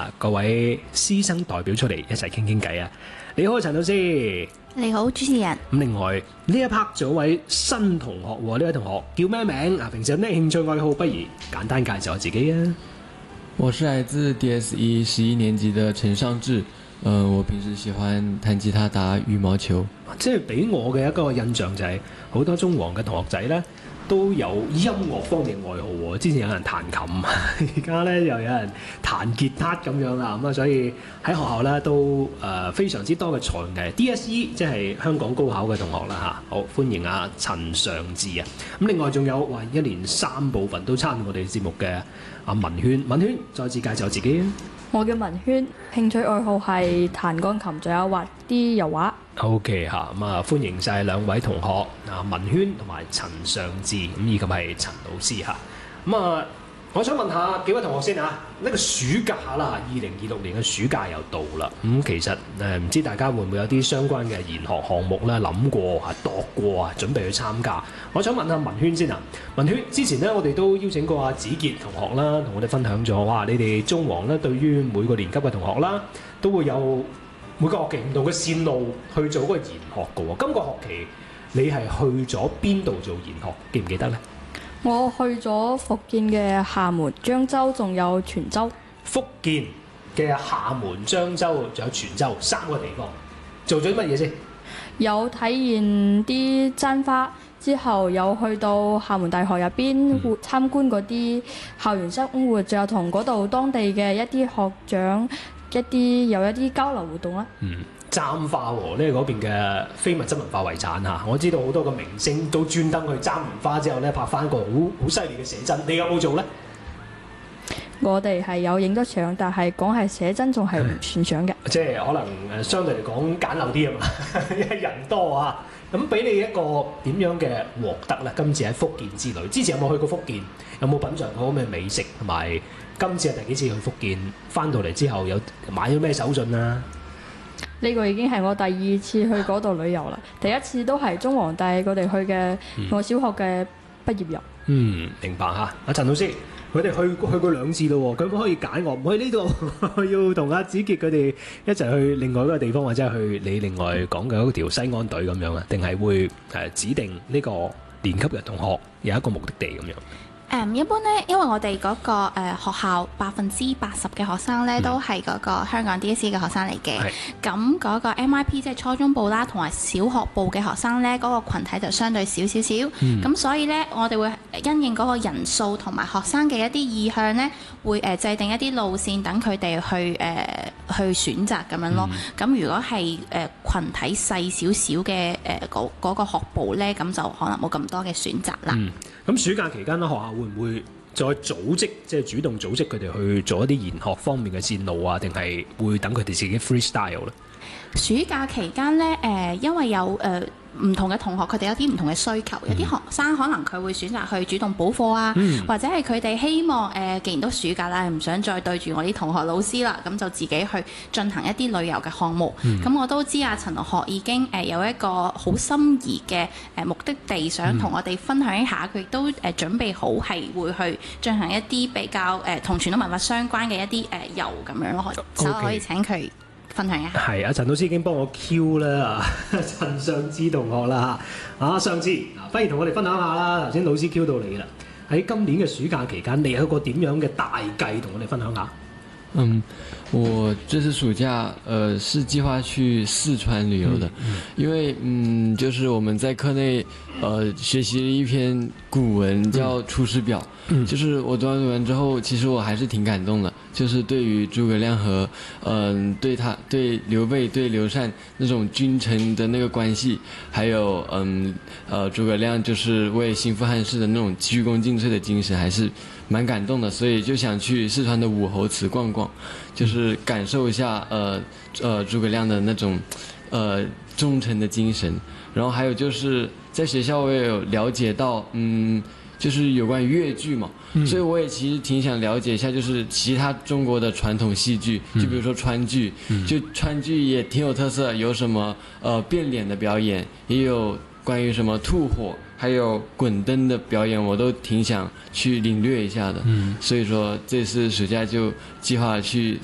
各位師生代表出嚟一齊傾傾偈啊！你好，陳老師。 你好，主持人。 咁另外呢一 part 仲有位新同學喎，呢位同學叫咩名啊？平時有咩興趣愛好？不如簡單介紹下自己啊！ 我是來自 DSE 11年級的陳尚志，我平時喜歡彈吉他、打羽毛球。 即係俾我嘅一個印象就係、好多中皇嘅同學仔呢都有音樂方面愛好喎。之前有人彈琴，而家呢又有人彈吉他咁樣啦。咁啊，所以喺學校呢都非常之多嘅才藝。DSE 即係香港高考嘅同學啦嚇。好歡迎啊，陳尚志啊！咁另外仲有一連3部分都參與我哋節目嘅阿文軒。文軒再次介紹自己啊！ 我叫文軒，興趣愛好係彈鋼琴，仲有畫啲油畫。 OK 嚇，咁啊歡迎晒兩位同學啊，文軒同埋陳尚志，咁以及係陳老師嚇。咁啊，我想問下幾位同學先啊，呢個暑假啦，2026年嘅暑假又到啦。其實唔知大家會唔會有啲相關嘅研學項目咧諗過啊、度過啊，準備去參加？我想問下文軒先啊，文軒之前咧我哋都邀請過阿子傑同學啦，同我哋分享咗哇，你哋中皇咧對於每個年級嘅同學啦，都會有每個學期唔同嘅線路去做嗰個研學嘅喎。今個學期你係去咗邊度做研學？記唔記得呢？ 我去咗福建嘅廈門、漳州，仲有泉州。 福建嘅廈門、漳州仲有泉州3個地方，做咗啲乜嘢先？ 有體驗啲簪花，之後有去到廈門大學入邊參觀嗰啲校園生活，仲有同嗰度當地嘅一啲學長有一啲交流活動啦。 簪花喎，呢個嗰邊嘅非物質文化遺產嚇，我知道好多個明星都專登去簪完花之後咧拍翻個好犀利嘅寫真，你有冇做呢？ 我哋係有影咗相，但係講係寫真仲係唔算相嘅。 即係可能相對嚟講簡陋啲啊嘛，因為人多啊。咁俾你一個點樣嘅獲得咧？今次喺福建之旅，之前有冇去過福建？有冇品嚐過咩美食？同埋今次係第幾次去福建？翻到嚟之後有買咗咩手信啊？ 呢個已經係我第2次去嗰度旅遊啦。第一次都係中皇帶我哋去嘅，我小學嘅畢業遊。 明白嚇。阿陳老師，佢哋去過2次咯喎，佢可以揀我唔去呢度，要同阿子傑佢哋一齊去另外一個地方，或者係去你另外講嘅嗰條西安隊咁樣啊？定係會指定呢個年級嘅同學有一個目的地咁樣？ 一般咧，因為我哋嗰個學校80%嘅學生咧，都係嗰個香港 DSE 嘅學生嚟嘅。咁嗰個 MIP 即係初中部啦，同埋小學部嘅學生咧，嗰個羣體就相對少少少。咁所以咧，我哋會因應嗰個人數同埋學生嘅一啲意向咧，會制定一啲路線等佢哋去選擇咁樣咯。咁如果係羣體細少少嘅嗰個學部咧，咁就可能冇咁多嘅選擇啦。 咁暑假期間咧，學校會唔會再組織，即係主動組織佢哋去做一啲研學方面嘅線路啊？定係會等佢哋自己 freestyle 咧？ 暑假期間咧，因為有唔同嘅同學，佢哋有啲唔同嘅需求。有啲學生可能佢會選擇去主動補課啊，或者係佢哋希望既然都暑假啦，唔想再對住我啲同學老師啦，咁就自己去進行一啲旅遊嘅項目。咁我都知阿陳同學已經有一個好心儀嘅目的地，想同我哋分享一下。佢亦都準備好係會去進行一啲比較同傳統文化相關嘅一啲遊咁樣咯。所以可以請佢分享一下。係， 阿陳老師已經幫我 Q 啦，陳尚志同學啦嚇，尚志，不如同我哋分享下啦。頭先老師 Q 到你啦，喺今年嘅暑假期間，你有一個點樣嘅大計同我哋分享下？ 我這次暑假是計劃去四川旅遊的，因為就是我們在課內學習了一篇古文叫《出師表》，就是我讀完之後，其實我還是挺感動的，就是對於諸葛亮和對劉備對劉禪那種君臣的那個關係，還有諸葛亮就是為興復漢室的那種鞠躬盡瘁的精神，還是蠻感動的，所以就想去四川的武侯祠逛逛，就是感受一下諸葛亮的那種忠誠的精神。然後還有就是在學校我也有了解到就是有關粵劇嘛，所以我也其實挺想了解一下，就是其他中國的傳統戲劇，就比如說川劇，就川劇也挺有特色，有什麼變臉的表演，也有關於什麼吐火還有滾燈的表演，我都挺想去領略一下的。所以說這次暑假就計劃去